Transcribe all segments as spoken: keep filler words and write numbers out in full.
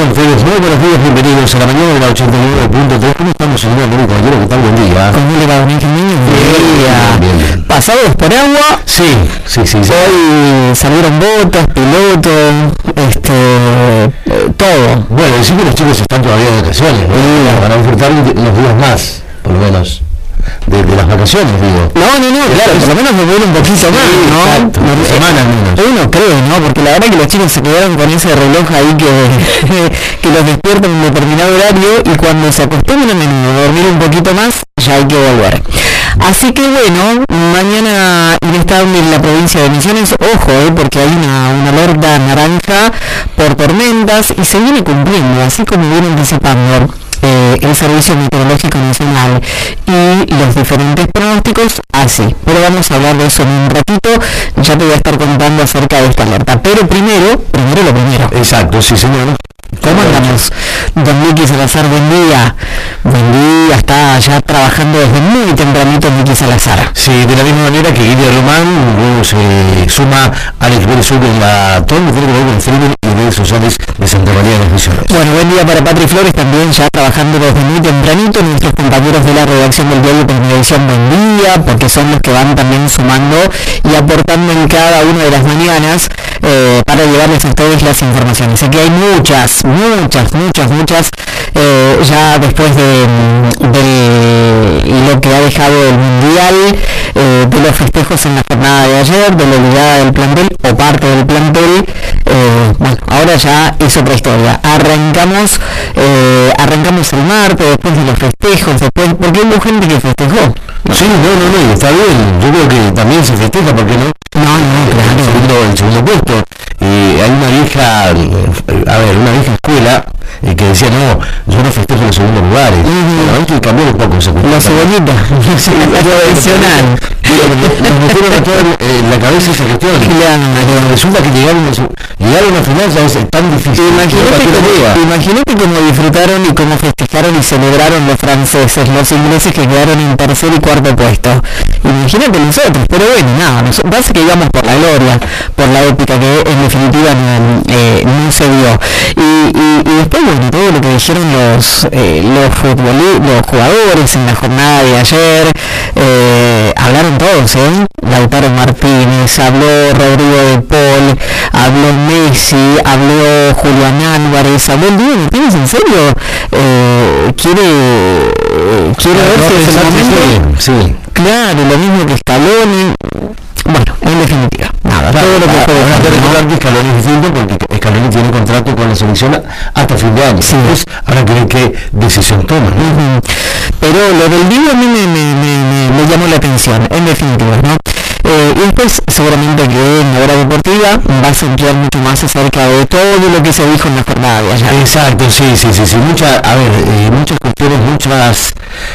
con ustedes? Muy buenos días, bienvenidos a la mañana de la ochenta y nueve punto tres. ¿Cómo estamos, señor Manuel Caballero? ¿Qué tal? Buen día. ¿Cómo le va, don ingeniero? Buen día. Bien, bien. ¿Pasados por agua? Sí, sí, sí. sí. Hoy salieron botas, pilotos, este, eh, todo. Bueno, decir que los chicos están todavía de vacaciones, ¿no? Sí. Van a disfrutar unos días más, por lo menos. De, de las vacaciones, digo. No, no, no, claro, por lo menos me duele un poquito sí, más, ¿no? Exacto, una semana menos. Uno cree, ¿no? Porque la verdad que los chicos se quedaron con ese reloj ahí que, que los despierta en un determinado horario y cuando se acostumbran a dormir un poquito más, ya hay que volver. Así que bueno, mañana inestable en la provincia de Misiones, ojo, eh, porque hay una, una alerta naranja por tormentas y se viene cumpliendo, así como viene anticipando Eh, el Servicio Meteorológico Nacional y los diferentes pronósticos, así. Pero vamos a hablar de eso en un ratito, ya te voy a estar contando acerca de esta alerta. Pero primero, primero lo primero. Exacto, sí, señor. ¿Cómo andamos? Don Miki Salazar, buen día. Buen día, está ya trabajando desde muy tempranito Miki Salazar. Sí, de la misma manera que Guillermo Román luego se suma al equipo de sur en la todo lo que tiene que ver con el streaming y redes sociales de Santa María de las Misiones. Bueno, buen día para Patri Flores también, ya trabajando desde muy tempranito, nuestros compañeros de la redacción del diario Televisión, buen día, porque son los que van también sumando y aportando en cada una de las mañanas eh, para llevarles a ustedes las informaciones. Sé que hay muchas, muchas, muchas, muchas, eh, ya después de, de lo que ha dejado el Mundial, eh, de los festejos en la jornada de ayer, de la llegada del plantel o parte del plantel, eh, bueno, ahora ya es otra historia. Arrancamos, eh, arrancamos el martes, después de los festejos, después, porque hubo gente que festejó. Sí, no, no, no, está bien, yo creo que también se festeja, ¿por qué no? No, no, claro. El segundo, el segundo puesto. Eh, hay una vieja, eh, a ver, una vieja escuela eh, que decía, no, yo no festejo los segundos lugares. Uh-huh. Bueno, hay que cambiar un poco esa cuestión. La cebollita, sí, la tradicional. Nos metieron a toda en la cabeza esa cuestión. Claro, pero resulta que llegaron a, su, llegaron a final ya es tan difícil. Imagínate como, imagínate cómo disfrutaron y cómo festejaron y celebraron los franceses, los ingleses que quedaron en tercer y cuarto puesto. Imagínate nosotros, pero bueno, nada, nos, parece que íbamos por la gloria, por la épica que en definitiva no, eh, no se dio. Y, y, y después, bueno, todo lo que dijeron los, eh, los, futbolistas, los jugadores en la jornada de ayer, eh, hablaron todos, ¿eh? Lautaro Martínez, habló Rodrigo de Paul, habló Messi, habló Julián Álvarez, habló el Diego Martínez, ¿en serio? Eh, ¿Quiere, eh, quiere ah, verse no, ese momento? Sí, sí. Claro, lo mismo que Scaloni. Bueno, en definitiva, nada, claro, todo lo que fue. Ahora hay que recordar que Scaloni es distinto porque Scaloni tiene contrato con la selección hasta fin de año. Sí. Entonces, habrá que ver qué decisión toma, ¿no? Uh-huh. Pero lo del Diego a mí me, me, me, me llamó la atención, en definitiva, ¿no? Eh, y después seguramente que en la hora deportiva va a centrar mucho más acerca de todo lo que se dijo en la jornada de ayer. Exacto, sí, sí, sí, sí. Mucha, a ver, eh, muchas cuestiones, muchas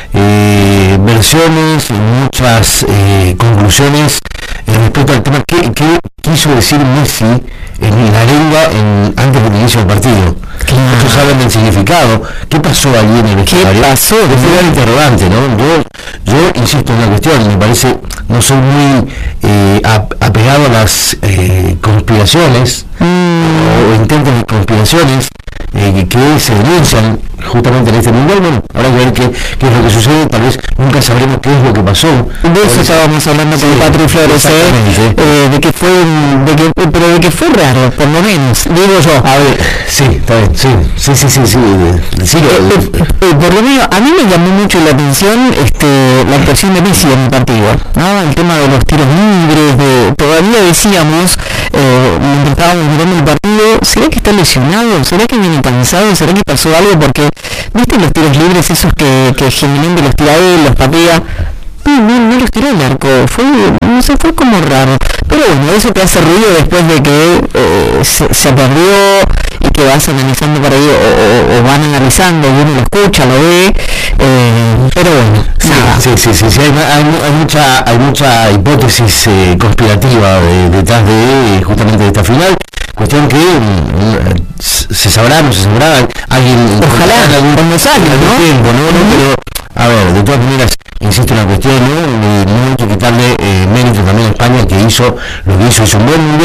eh, versiones, muchas eh, conclusiones eh, respecto al tema. ¿Qué, qué quiso decir Messi en la lengua en, antes del inicio del partido? Claro. Muchos hablan del significado. ¿Qué pasó allí en el vestuario? ¿Qué pasó? Es una interrogante, ¿no? Yo, yo insisto en la cuestión, me parece, no soy muy eh, apegado a las eh, conspiraciones mm. o intentos de conspiraciones eh, que se denuncian justamente en este mundial. Bueno, habrá que ver qué, qué es lo que sucede, tal vez nunca sabremos qué es lo que pasó. De eso estábamos hablando con sí, Patri Flores, eh, eh, de que fue, de que, pero de que fue raro, por lo menos, digo yo. A ver, sí, está bien, sí, sí, sí, sí, sí, sí, sí eh, eh, eh, por lo menos, a mí me llamó mucho la atención este, la actuación de Messi en el partido, ¿no? El tema de los tiros libres, de, todavía decíamos, eh, mientras estábamos mirando el partido, ¿será que está lesionado? ¿Será que viene cansado? ¿Será que pasó algo? Porque, ¿viste los tiros libres esos que, que generalmente los tira él, los patea? No, no, no los tiró el arco, fue, no sé, fue como raro. Pero bueno, eso te hace ruido después de que eh, se, se perdió y que vas analizando por ahí, o, o, o van analizando, y uno lo escucha, lo ve, eh, pero bueno, sí, nada. Sí, sí, sí, sí, hay, hay, hay, mucha, hay mucha hipótesis eh, conspirativa de, detrás de justamente de esta final. Cuestión que um, se sabrá, no se sabrá, alguien... Ojalá, algún, con los años, ¿no? Tiempo, ¿no? ¿no? Pero, a ver, de todas maneras, insisto en la cuestión, ¿no? No hay que quitarle eh, mérito también a España, que hizo lo que hizo, hizo un buen mundial,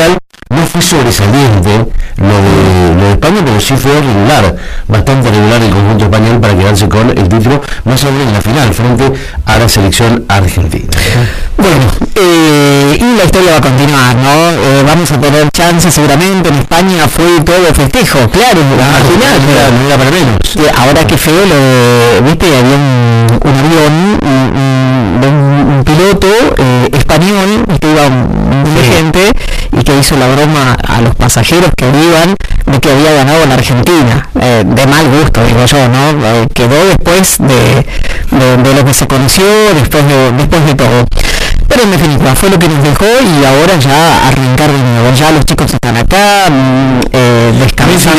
no fue sobresaliente lo de, lo de España, pero sí fue regular, bastante regular el conjunto español para quedarse con el título, más aún en la final, frente a la selección argentina. Bueno, eh, y la historia va a continuar, ¿no? Eh, vamos a tener chances seguramente. En España fue todo festejo, claro, la al final, no era, no era para menos. Eh, ahora qué feo lo de, viste, había un, un avión, un, un, un piloto eh, español, que iba un, un sí. gente, y que hizo la broma a los pasajeros que iban de que había ganado la Argentina, eh, de mal gusto, digo yo, ¿no? Eh, quedó después de, de, de lo que se conoció, después de, después de todo. Pero en definitiva fue lo que nos dejó, y ahora ya arrancar de nuevo. Ya los chicos están acá, eh, descansando.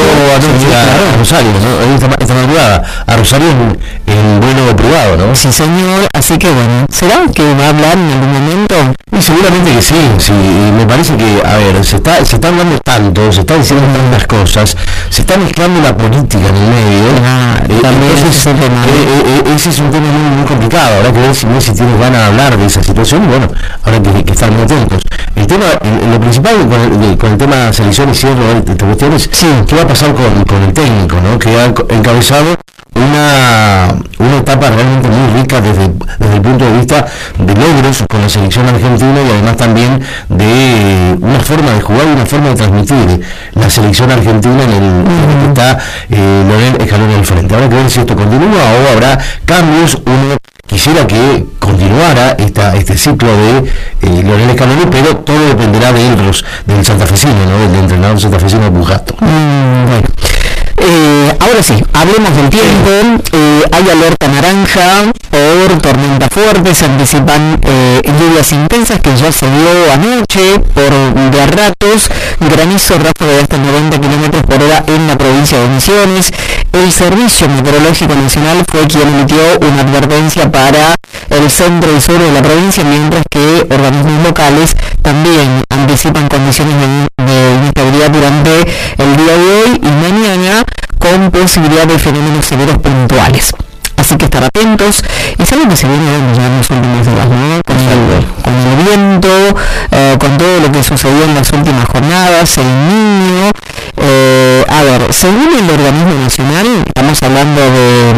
A Rosario, ¿no? Esta, esta madrugada, a Rosario en, en vuelo privado, ¿no? Sí, señor, así que bueno, ¿será que va a hablar en algún momento? Y seguramente que sí, sí, y me parece que, a ver, se está, se está hablando tanto, se están diciendo tantas cosas, se está mezclando la política en el medio. Ah, eh, también ese es, un tema, eh, eh, ese es un tema muy, muy complicado. Habrá que ver si Messi tiene ganas de hablar de esa situación, y bueno, habrá que, que estar muy atentos. El tema, el, lo principal con el, con el tema selección y cierre de esta cuestión es sí. qué va a pasar con, con el técnico, ¿no? Que ha encabezado una, una etapa realmente muy rica desde, desde el punto de vista de logros con la selección argentina, y además también de una forma de jugar y una forma de transmitir la selección argentina en el, en el que está eh, Lionel Scaloni al frente. Habrá que ver si esto continúa o habrá cambios. Uno quisiera que continuara esta, este ciclo de eh, Lionel Scaloni, pero todo dependerá de él, del santafesino, ¿no? Del entrenador santafesino Bujato. Mm, bueno. Eh, ahora sí, hablemos del tiempo. Eh, hay alerta naranja por tormenta fuerte, se anticipan eh, lluvias intensas que ya se dio anoche por de a ratos, granizo ráfaga de hasta noventa kilómetros por hora en la provincia de Misiones. El Servicio Meteorológico Nacional fue quien emitió una advertencia para el centro y sur de la provincia, mientras que organismos locales también anticipan condiciones de, de inestabilidad durante el día de hoy y mañana, con posibilidad de fenómenos severos puntuales. Así que estar atentos. Es algo que se viene dando ya en los últimos días, ¿no? Con el, con el viento, eh, con todo lo que sucedió en las últimas jornadas, el niño. Eh, a ver, según el organismo nacional, estamos hablando de,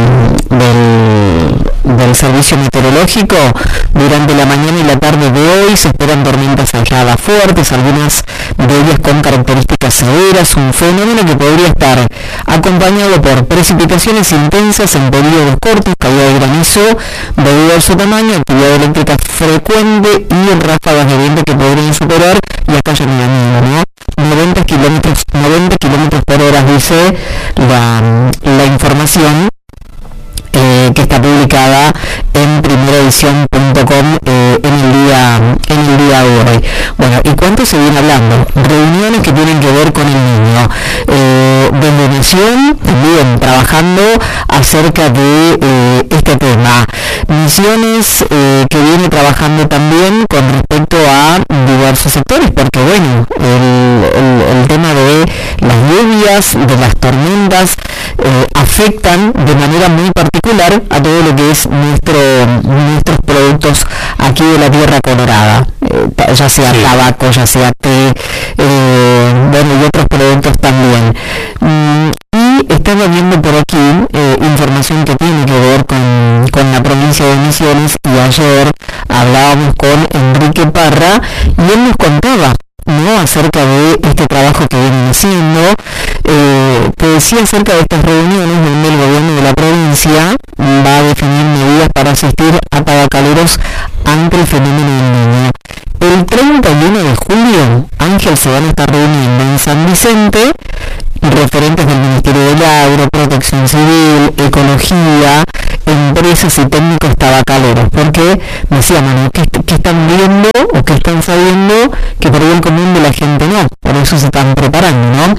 del, del servicio meteorológico, durante la mañana y la tarde de hoy se esperan tormentas aisladas fuertes, algunas de ellas con características severas, un fenómeno que podría estar acompañado por precipitaciones intensas en periodos cortos, caída de granizo debido a su tamaño, actividad eléctrica frecuente y ráfagas de viento que podrían superar, y acá ya me amigo, ¿no? noventa kilómetros, noventa kilómetros por hora, dice la, la información eh, que está publicada en primeraedición punto com eh, en el día en el día de hoy. Bueno, ¿y cuánto se viene hablando? Reuniones que tienen que ver con el niño. Eh, desde Nación también trabajando acerca de eh, este tema. Misiones eh, que viene trabajando también con respecto a diversos sectores, porque bueno, el, el, el tema de las lluvias, de las tormentas, eh, afectan de manera muy particular a todo lo que es nuestro nuestros productos aquí de la tierra colorada, eh, ya sea sí. tabaco, ya sea té, eh, bueno, y otros productos también. Mm, y estaba viendo por aquí eh, información que tiene que ver con, con la provincia de Misiones, y ayer hablábamos con Enrique Parra y él nos contaba, ¿no?, acerca de este trabajo que vienen haciendo, eh, que decía acerca de estas reuniones donde el gobierno de la provincia va a definir medidas para asistir a tabacaleros ante el fenómeno del niño. El treinta y uno de julio, Ángel, se van a estar reuniendo en San Vicente referentes del Ministerio del Agro, Protección Civil, Ecología, empresas y técnicos tabacaleros, porque me decían, bueno, ¿qué, qué están viendo o qué están sabiendo que por el común de la gente no? Por eso se están preparando, ¿no?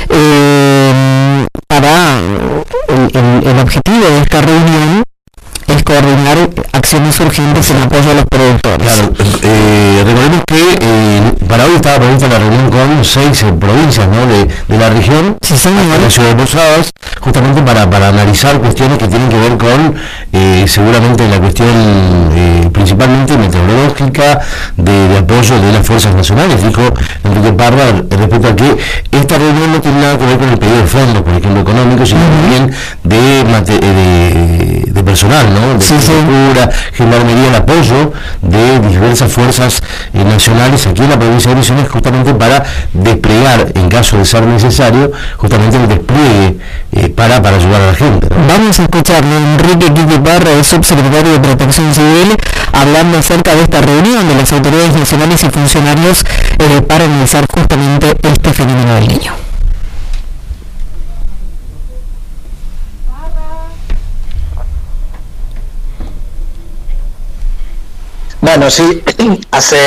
Eh, para el, el, el objetivo de esta reunión es coordinar acciones urgentes en apoyo a los productores. Claro, eh, recordemos que eh, para hoy estaba prevista la reunión con seis eh, provincias, ¿no?, de, de la región, sí, señor, la ciudad de Posadas, justamente para, para analizar cuestiones que tienen que ver con eh, seguramente la cuestión eh, principalmente meteorológica, de, de apoyo de las fuerzas nacionales. Dijo Enrique Parra respecto a que esta reunión no tiene nada que ver con el pedido de fondos, por ejemplo, económicos, sino también de, de, de personal, ¿no? De sí, cultura, sí. Gendarmería, el apoyo de diversas fuerzas eh, nacionales aquí en la provincia de Misiones, justamente para desplegar, en caso de ser necesario, justamente el despliegue eh, para, para ayudar a la gente, ¿no? Vamos a escucharlo, Enrique Quique Parra, el subsecretario de Protección Civil, hablando acerca de esta reunión de las autoridades nacionales y funcionarios eh, para analizar justamente este fenómeno del niño. Bueno, sí, hace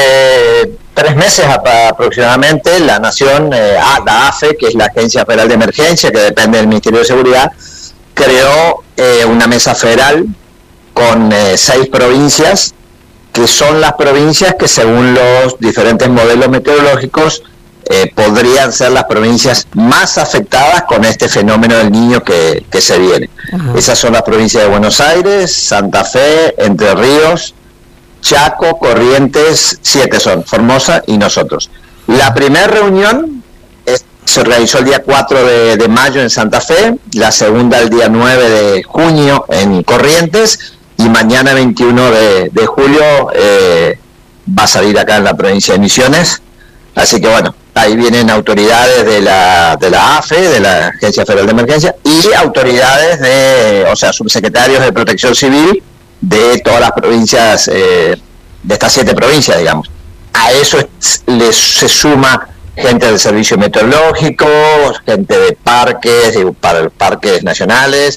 tres meses aproximadamente la Nación, eh, la A F E, que es la Agencia Federal de Emergencia, que depende del Ministerio de Seguridad, creó eh, una mesa federal con eh, seis provincias, que son las provincias que según los diferentes modelos meteorológicos eh, podrían ser las provincias más afectadas con este fenómeno del niño que, que se viene. Uh-huh. Esas son las provincias de Buenos Aires, Santa Fe, Entre Ríos, Chaco, Corrientes, siete son, Formosa y nosotros. La primera reunión es, se realizó el día cuatro de, de mayo en Santa Fe, la segunda el día nueve de junio en Corrientes, y mañana veintiuno de, de julio eh, va a salir acá en la provincia de Misiones. Así que bueno, ahí vienen autoridades de la, de la A F E, de la Agencia Federal de Emergencia, y autoridades de, o sea, subsecretarios de Protección Civil, de todas las provincias, eh, de estas siete provincias, digamos. A eso es, les, se suma gente del Servicio Meteorológico, gente de parques, de par, parques nacionales,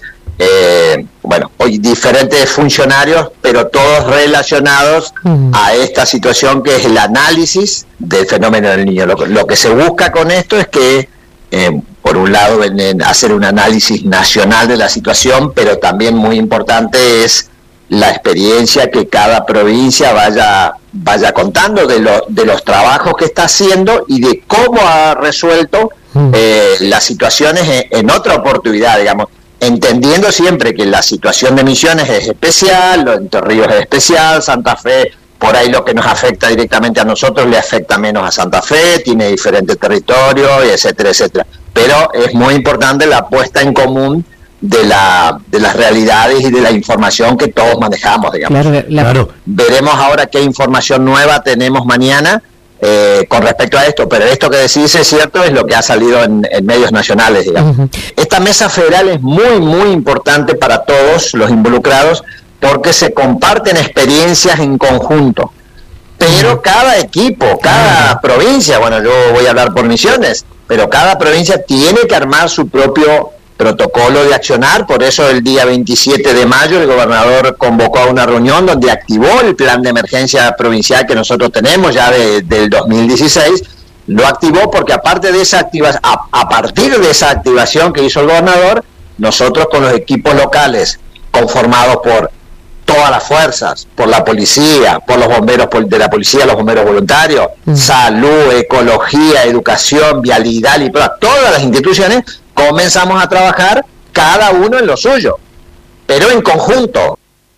eh, bueno, hoy diferentes funcionarios, pero todos relacionados uh-huh. a esta situación que es el análisis del fenómeno del niño. Lo, lo que se busca con esto es que, eh, por un lado, hacer un análisis nacional de la situación, pero también muy importante es la experiencia que cada provincia vaya vaya contando de, lo, de los trabajos que está haciendo y de cómo ha resuelto eh, las situaciones en, en otra oportunidad, digamos, entendiendo siempre que la situación de Misiones es especial, los Entre Ríos es especial, Santa Fe, por ahí lo que nos afecta directamente a nosotros le afecta menos a Santa Fe, tiene diferentes territorios, etcétera, etcétera. Pero es muy importante la puesta en común de la de las realidades y de la información que todos manejamos, digamos. Claro, claro. Veremos ahora qué información nueva tenemos mañana eh, con respecto a esto, pero esto que decís es cierto, es lo que ha salido en, en medios nacionales, digamos. Uh-huh. Esta mesa federal es muy, muy importante para todos los involucrados porque se comparten experiencias en conjunto, pero uh-huh. cada equipo, cada uh-huh. provincia, bueno, yo voy a hablar por Misiones, pero cada provincia tiene que armar su propio protocolo de accionar. Por eso el día veintisiete de mayo el gobernador convocó a una reunión donde activó el plan de emergencia provincial que nosotros tenemos ya de, del dos mil dieciséis, lo activó porque aparte de esa activación, a, a partir de esa activación que hizo el gobernador, nosotros con los equipos locales conformados por todas las fuerzas, por la policía, por los bomberos de la policía, los bomberos voluntarios, mm. salud, ecología, educación, vialidad, y todas las instituciones, comenzamos a trabajar cada uno en lo suyo, pero en conjunto.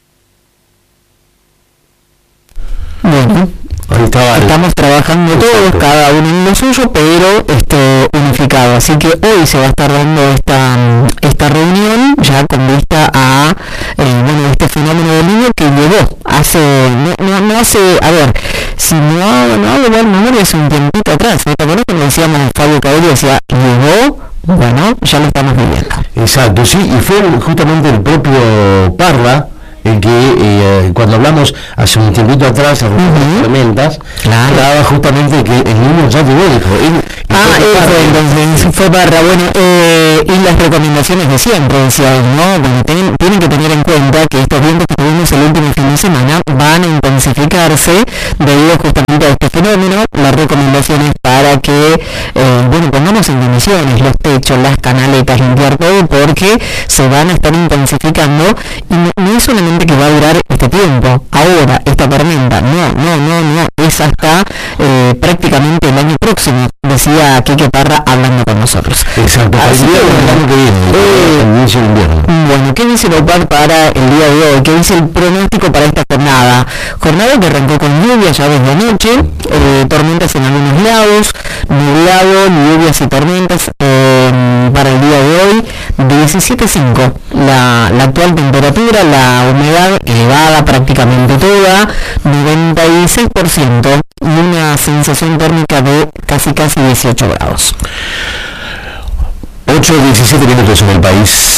Bueno, estamos trabajando todos, cada uno en lo suyo, pero este, unificado. Así que hoy se va a estar dando esta esta reunión ya con vista a eh, bueno, este fenómeno del niño que llegó hace, no, no, no hace, a ver, si no hago no hago mal memoria, hace un tiempito atrás, ¿no? ¿Te acuerdas cuando decíamos Fabio Caudillo decía, llegó? Bueno, ya lo estamos viviendo. Exacto, sí, y fue justamente el propio Parra el que eh, cuando hablamos hace un tiempito atrás de uh-huh. tormentas, claro. hablaba justamente que el niño ya llegó, dijo. Él, ah, eso, entonces fue Parra. Bueno, eh, y las recomendaciones de siempre, decía, ¿no? Bueno, ten, tienen que tener en cuenta que estos vientos que tuvimos el último fin de semana van a intensificarse debido justamente a este fenómeno. Las recomendaciones para que, eh, bueno, pongamos en condiciones los techos, las canaletas, limpiar todo, porque se van a estar intensificando y no, no es solamente que va a durar este tiempo, ahora, esta tormenta, no, no, no, no, es hasta eh, prácticamente el año próximo, decía Quique Parra hablando con nosotros. Exacto, así que, el año que viene. Eh, inicio del invierno. Bueno, ¿qué dice la UPAD para el día de hoy? ¿Qué dice el pronóstico para esta jornada? Jornada que arrancó con lluvia ya desde anoche, eh, tormentas en algunos lados, nublado, lluvias y tormentas eh, para el día de hoy, diecisiete coma cinco la, la actual temperatura, la humedad elevada prácticamente toda, noventa y seis por ciento y una sensación térmica de casi casi dieciocho grados. ocho diecisiete minutos en el país.